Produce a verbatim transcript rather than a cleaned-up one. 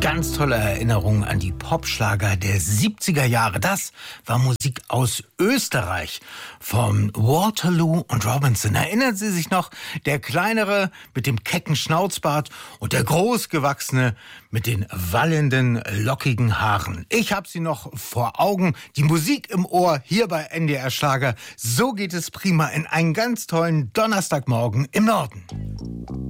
Ganz tolle Erinnerungen an die Popschlager der siebziger Jahre. Das war Musik aus Österreich von Waterloo und Robinson. Erinnern Sie sich noch? Der kleinere mit dem kecken Schnauzbart und der großgewachsene mit den wallenden, lockigen Haaren. Ich habe sie noch vor Augen. Die Musik im Ohr hier bei N D R Schlager. So geht es prima in einen ganz tollen Donnerstagmorgen im Norden.